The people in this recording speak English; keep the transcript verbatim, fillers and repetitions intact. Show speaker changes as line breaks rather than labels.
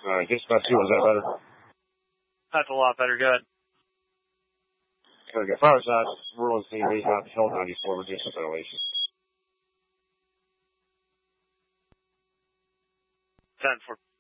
Uh, dispatch two, is that better?
That's a lot better. Good.
Okay, fire side, we're on scene, we have Hill ninety-four, reduce the ventilation.
ten four.